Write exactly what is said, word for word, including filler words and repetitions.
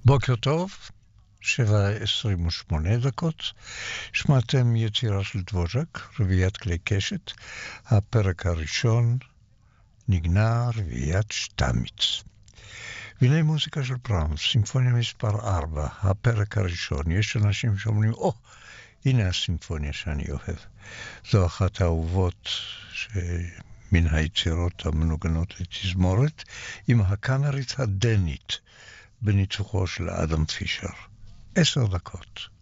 בוקר טוב, שבע עשרים ושמונה דקות, שמעתם יצירה של דבוז'ק, רביעיית כלי קשת, הפרק הראשון נגנה רביעיית שטמיץ. והנה מוזיקה של ברמס, סימפוניה מספר ארבע, הפרק הראשון. יש אנשים שאומרים, או, oh, הנה הסימפוניה שאני אוהב. זו אחת האהובות מן היצירות המנוגנות לתזמורת, עם הקאמרית הדנית, בניצוחו של אדם פישר. עשר דקות.